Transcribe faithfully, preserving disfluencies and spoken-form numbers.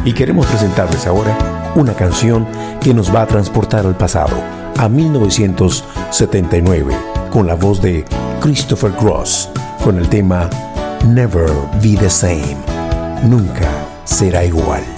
y queremos presentarles ahora una canción que nos va a transportar al pasado, a mil novecientos setenta y nueve, con la voz de Christopher Cross, con el tema Never Be the Same, nunca será igual.